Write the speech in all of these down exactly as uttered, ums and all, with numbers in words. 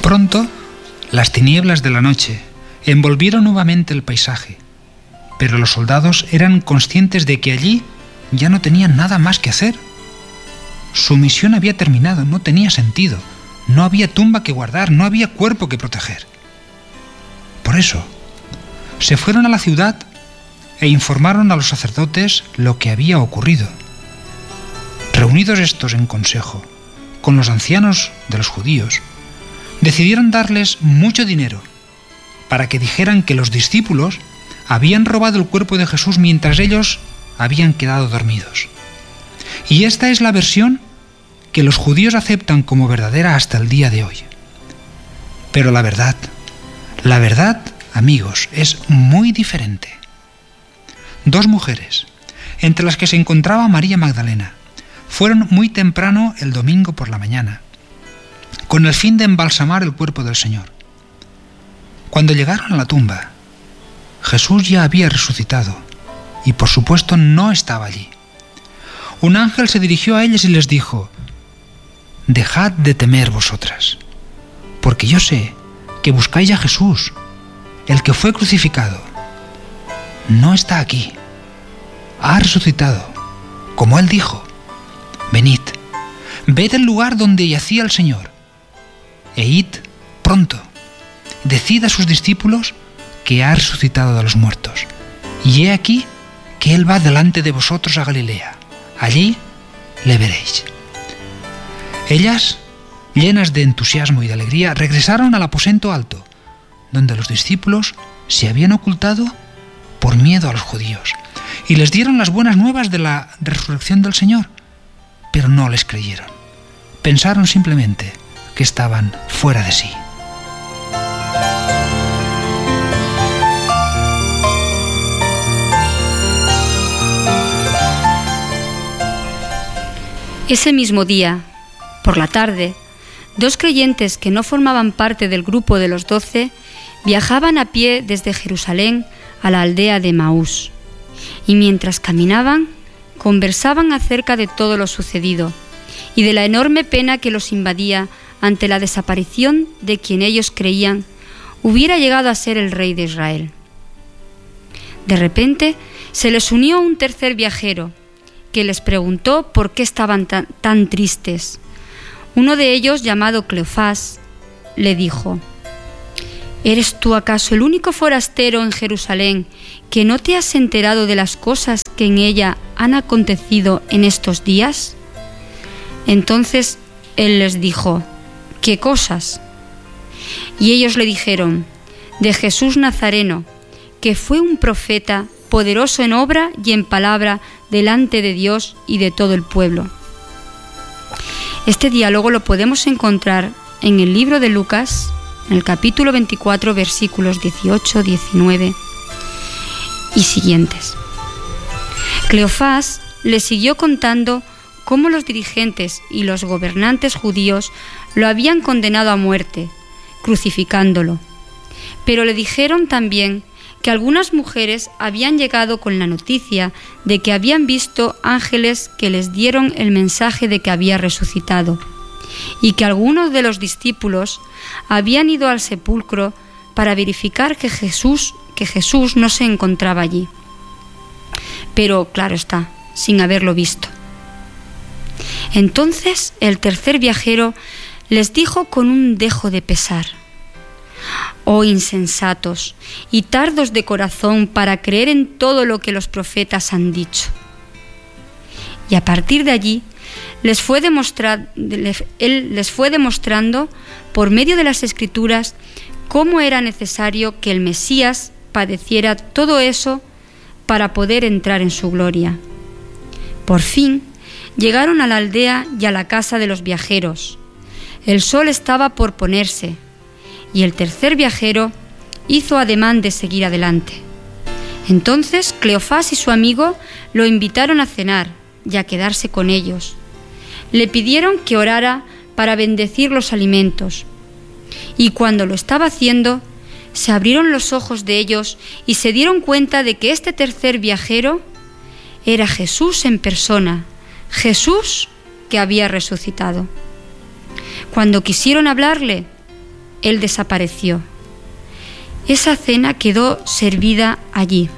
Pronto, las tinieblas de la noche envolvieron nuevamente el paisaje, pero los soldados eran conscientes de que allí ya no tenían nada más que hacer. Su misión había terminado, no tenía sentido, no había tumba que guardar, no había cuerpo que proteger. Por eso, se fueron a la ciudad e informaron a los sacerdotes lo que había ocurrido. Reunidos estos en consejo con los ancianos de los judíos, decidieron darles mucho dinero para que dijeran que los discípulos habían robado el cuerpo de Jesús mientras ellos habían quedado dormidos. Y esta es la versión que los judíos aceptan como verdadera hasta el día de hoy. Pero la verdad, la verdad, amigos, es muy diferente. Dos mujeres, entre las que se encontraba María Magdalena, fueron muy temprano el domingo por la mañana, con el fin de embalsamar el cuerpo del Señor. Cuando llegaron a la tumba, Jesús ya había resucitado y por supuesto no estaba allí. Un ángel se dirigió a ellas y les dijo: «Dejad de temer vosotras, porque yo sé que buscáis a Jesús, el que fue crucificado. No está aquí, ha resucitado, como él dijo. Venid, ved el lugar donde yacía el Señor, e id pronto, decid a sus discípulos que ha resucitado de los muertos, y he aquí que él va delante de vosotros a Galilea, allí le veréis». Ellas, llenas de entusiasmo y de alegría, regresaron al aposento alto, donde los discípulos se habían ocultado por miedo a los judíos, y les dieron las buenas nuevas de la resurrección del Señor, pero no les creyeron. Pensaron simplemente que estaban fuera de sí. Ese mismo día, por la tarde, dos creyentes que no formaban parte del grupo de los doce viajaban a pie desde Jerusalén a la aldea de Emaús, y mientras caminaban, conversaban acerca de todo lo sucedido y de la enorme pena que los invadía ante la desaparición de quien ellos creían hubiera llegado a ser el rey de Israel. De repente se les unió un tercer viajero que les preguntó por qué estaban tan, tan tristes. Uno de ellos, llamado Cleofás, le dijo: ¿Eres tú acaso el único forastero en Jerusalén que no te has enterado de las cosas que en ella han acontecido en estos días? Entonces él les dijo: ¿Qué cosas? Y ellos le dijeron: de Jesús Nazareno, que fue un profeta poderoso en obra y en palabra delante de Dios y de todo el pueblo. Este diálogo lo podemos encontrar en el libro de Lucas, en el capítulo veinticuatro, versículos dieciocho, diecinueve y siguientes. Cleofás le siguió contando cómo los dirigentes y los gobernantes judíos lo habían condenado a muerte, crucificándolo. Pero le dijeron también que algunas mujeres habían llegado con la noticia de que habían visto ángeles que les dieron el mensaje de que había resucitado, y que algunos de los discípulos habían ido al sepulcro para verificar que Jesús, que Jesús no se encontraba allí. Pero, claro está, sin haberlo visto. Entonces el tercer viajero les dijo con un dejo de pesar: «Oh insensatos y tardos de corazón para creer en todo lo que los profetas han dicho». Y a partir de allí, les fue demostrar, él les fue demostrando por medio de las Escrituras cómo era necesario que el Mesías padeciera todo eso para poder entrar en su gloria. Por fin llegaron a la aldea y a la casa de los viajeros. El sol estaba por ponerse, y el tercer viajero hizo ademán de seguir adelante. Entonces Cleofás y su amigo lo invitaron a cenar y a quedarse con ellos. Le pidieron que orara para bendecir los alimentos, y cuando lo estaba haciendo, se abrieron los ojos de ellos y se dieron cuenta de que este tercer viajero era Jesús en persona, Jesús que había resucitado. Cuando quisieron hablarle, Él desapareció. Esa cena quedó servida allí.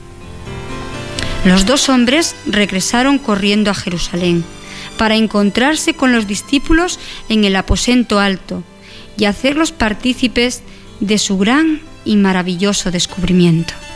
Los dos hombres regresaron corriendo a Jerusalén para encontrarse con los discípulos en el aposento alto y hacerlos partícipes de su gran y maravilloso descubrimiento.